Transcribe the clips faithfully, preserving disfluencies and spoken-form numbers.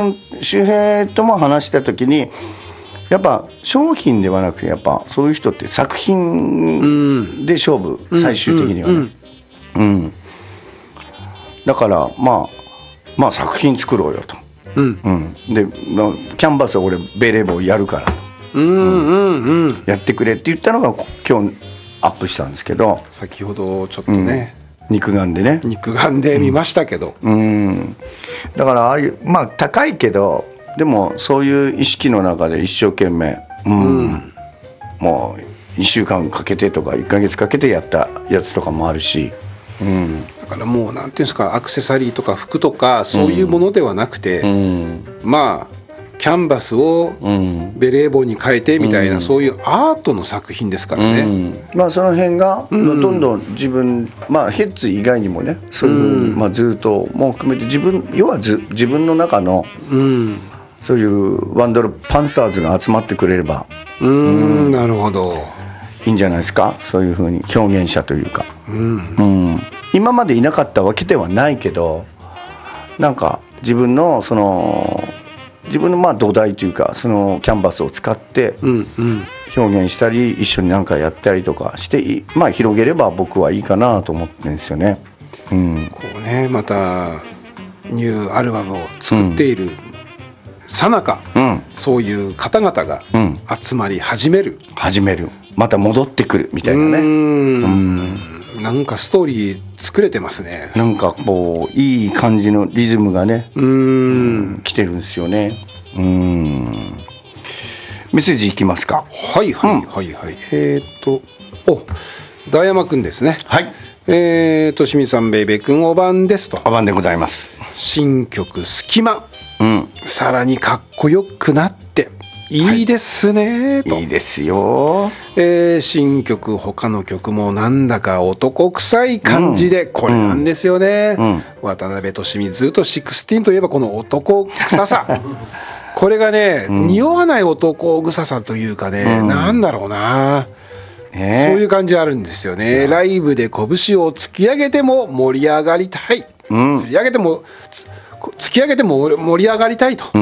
ん周平とも話した時にやっぱ商品ではなくてやっぱそういう人って作品で勝負、うん、最終的にはね、うんうん、だからまあまあ作品作ろうよと、うんうん、でキャンバスは俺ベレー帽やるから、うんうんうん、やってくれって言ったのが今日アップしたんですけど、 先ほどちょっとね、 うん、肉眼でね肉眼で見ましたけど、 うんうん、だからああいうまあ高いけどでもそういう意識の中で一生懸命、うんうん、もういっしゅうかんかけてとかいっかげつかけてやったやつとかもあるし、うん、 だからもうなんていうんですか、アクセサリーとか服とかそういうものではなくて、うん、まあキャンバスをベレー帽に変えてみたいな、うん、そういうアートの作品ですからね、うん、 まあその辺がどんどん自分、まあヘッズ以外にもねそういうふうに、まあずっとも含めて自分要はず自分の中の、うん、そういうワンダーパンサーズが集まってくれれば、 うん、うん、なるほど、 いいんじゃないですか、そういうふうに表現者というか、うんうん、今までいなかったわけではないけど、なんか自分のその自分のまあ土台というかそのキャンバスを使って表現したり一緒に何かやったりとかしてまあ広げれば僕はいいかなと思ってるんですよね、うん、 こうねまたニューアルバムを作っているさなか、うん、そういう方々が集まり始める、 うん、始めるまた戻ってくるみたいなね、うーん、 うん、なんかストーリー作れてますね。 なんかこういい感じのリズムがね、うーん、うん、来てるんですよね。うーん、メッセージいきますか。 はいはいはいはい、うん、えー、っとお大山くんですね。 はい、 えー、と清水さん、ベイベーくんお晩ですと。 お晩でございます。 新曲隙間、うん、さらにかっこよくなっていいですね、はい、といいですよ、 えー、新曲他の曲もなんだか男臭い感じで、うん、これなんですよね、うん、渡辺俊美ずっとじゅうろくといえばこの男臭さこれがね、うん、匂わない男臭さというかね、うん、なんだろうな、ね、そういう感じあるんですよね、うん、ライブで拳を突き上げても盛り上がりたい、うん、突き上げても突き上げても盛り上がりたいと、うん、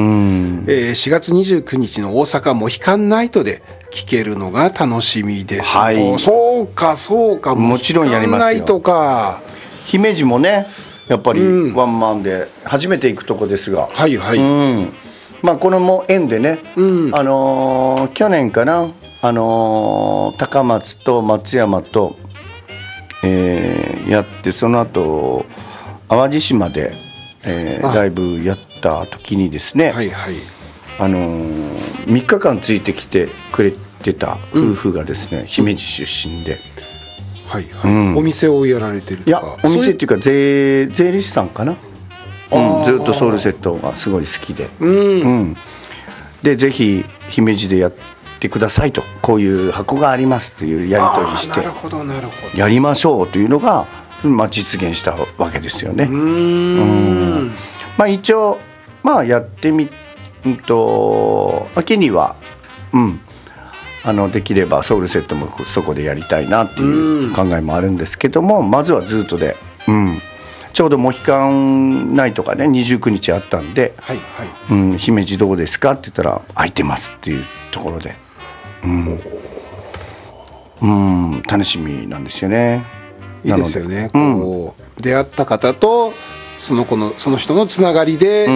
えー、しがつにじゅうくにちの大阪モヒカンナイトで聴けるのが楽しみですと、はい、そうかそうか、 もちろんやりますよ。モヒカンナイトか、姫路もねやっぱりワンマンで初めて行くとこですが、うん、 はいはい、うん、 まあこのも縁でね、うん、あのー、去年かな、あのー、高松と松山と、えー、やってその後淡路島でえー、ライブやった時にですね、はいはい、あのー、みっかかんついてきてくれてた夫婦がですね、うん、姫路出身で、 はいはい、うん、お店をやられてるとか。 いやお店っていうか税税理士さんかな、うん、ずっとソウルセットがすごい好きで、うんうん、でぜひ姫路でやってくださいと、こういう箱がありますというやり取りして、 なるほどなるほど、 やりましょうというのがまあ、実現したわけですよね。うーん、うん、まあ、一応、まあ、やってみ、うんと、秋には、うん、あのできればソウルセットもそこでやりたいなっていう考えもあるんですけども、まずはずっとで、うん、ちょうどモヒカンナイトがねにじゅうくにちあったんで、はいはい、うん、姫路どうですかって言ったら空いてますっていうところで、うん、うん、楽しみなんですよね。 いいですよね、こう、うん、出会った方とその子のその人のつながりで、うん、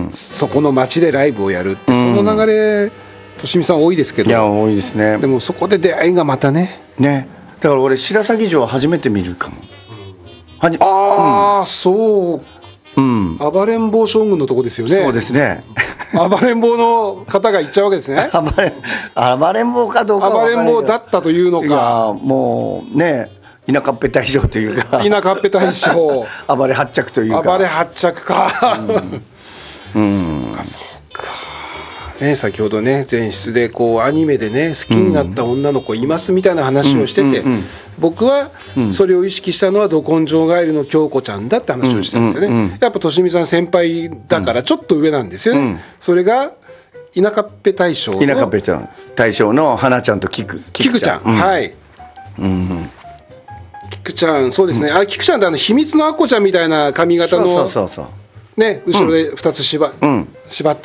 そこの街でライブをやるって、うん、その流れ俊美さん多いですけど、 いや多いですね。 でもそこで出会いがまたねね、だから俺白鷺城初めて見るかも、 うん、ああ、うん、そう、うん、暴れん坊将軍のとこですよね。 そうですね暴れん坊の方が行っちゃうわけですね暴れ、暴れん坊かどうかは暴れん坊だったというのか、いやもうね田舎っぺ大将というか田舎っぺ大将暴れ発着というか、 暴れ発着か、うん、うん、そうかそうか、ね、先ほどね前室でこうアニメでね好きになった女の子いますみたいな話をしてて、うんうんうん、僕はそれを意識したのはど根性ガエルの京子ちゃんだって話をしてたんですよね、うんうんうん、やっぱ俊美さん先輩だからちょっと上なんですよね、うん、それが田舎っぺ大将の田舎っぺ大将の花ちゃんとキクキクちゃん、うん、はい、うんうん、キクちゃん、そうですね、うん、あキクちゃんってあの秘密のアッコちゃんみたいな髪型の、そうそうそうそう、ね、後ろでふたつ縛、うん、縛って